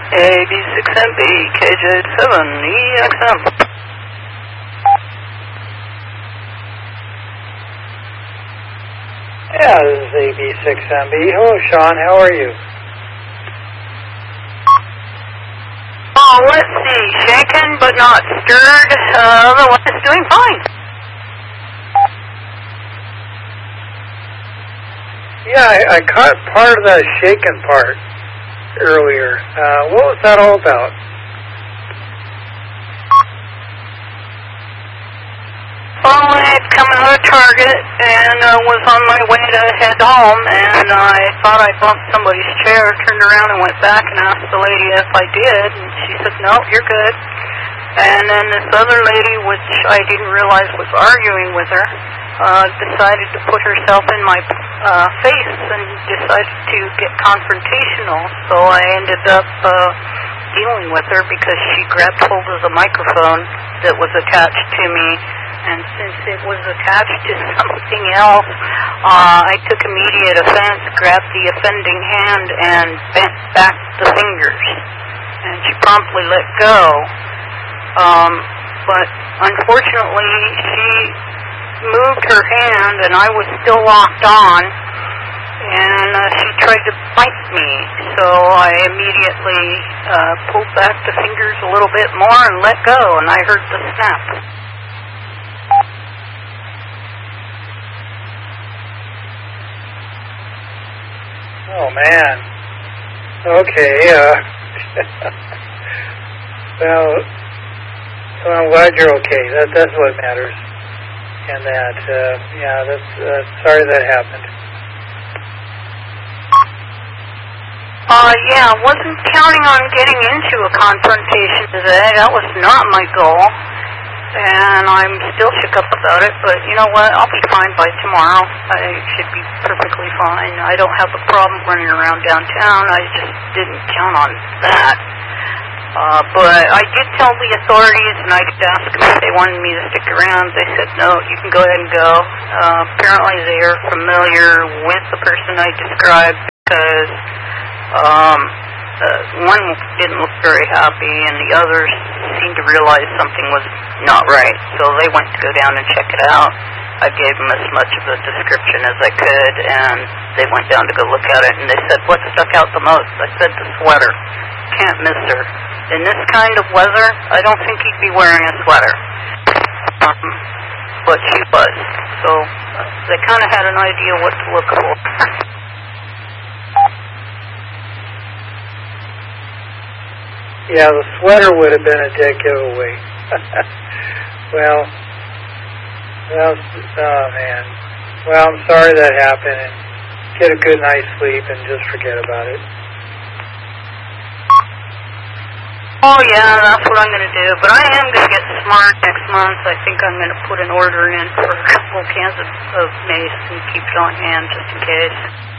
AB6MB, KJ7, EXM. Yeah, this is AB6MB. Hello, Sean. How are you? Oh, let's see. Shaken but not stirred. Otherwise, doing fine. Yeah, I caught part of that shaken part earlier. What was that all about? Well, I'd come out of Target and was on my way to head home, and I thought I bumped somebody's chair, turned around and went back and asked the lady if I did, and she said, no, you're good. And then this other lady, which I didn't realize was arguing with her, decided to put herself in my face and decided to get confrontational, so I ended up dealing with her because she grabbed hold of the microphone that was attached to me, and since it was attached to something else, I took immediate offense, grabbed the offending hand, and bent back the fingers, and she promptly let go. But unfortunately, she moved her hand, and I was still locked on, and she tried to bite me, so I immediately pulled back the fingers a little bit more and let go, and I heard the snap. Oh, man. Okay, well, I'm glad you're okay. That's what matters. And that, yeah, that's sorry that happened. Yeah, wasn't counting on getting into a confrontation today. That was not my goal. And I'm still shook up about it, but you know what? I'll be fine by tomorrow. I should be perfectly fine. I don't have a problem running around downtown. I just didn't count on that. But I did tell the authorities, and I did ask them if they wanted me to stick around. They said, no, you can go ahead and go. Apparently they are familiar with the person I described because one didn't look very happy, and the others seemed to realize something was not right. So they went to go down and check it out. I gave them as much of a description as I could, and they went down to go look at it, and they said, what stuck out the most? I said, the sweater. Can't miss her. In this kind of weather, I don't think he'd be wearing a sweater. But she was. So they kind of had an idea what to look for. Yeah, the sweater would have been a dead giveaway. Well, oh man. Well, I'm sorry that happened, and get a good night's sleep and just forget about it. Oh yeah, that's what I'm going to do. But I am going to get smart next month. I think I'm going to put an order in for a couple cans of mace and keep it on hand just in case.